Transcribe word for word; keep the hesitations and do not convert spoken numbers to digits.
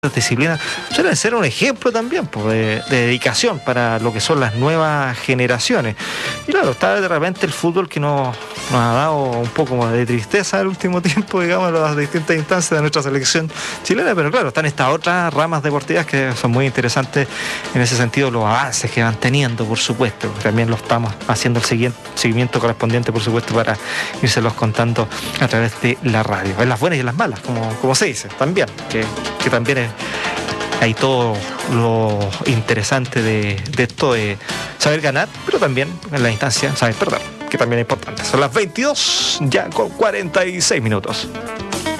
disciplinas suelen ser un ejemplo también pues, de, de dedicación para lo que son las nuevas generaciones. Y claro, está de repente el fútbol que nos, nos ha dado un poco de tristeza el último tiempo, digamos, en las distintas instancias de nuestra selección chilena, pero claro, están estas otras ramas deportivas que son muy interesantes en ese sentido, los avances que van teniendo, por supuesto. También lo estamos haciendo el siguiente, seguimiento correspondiente, por supuesto, para irselos contando a través de la radio. En las buenas y en las malas, como, como se dice, también, que, que también es hay todo lo interesante de, de esto de saber ganar, pero también en la instancia saber perder, que también es importante. Son las veintidós ya con cuarenta y seis minutos.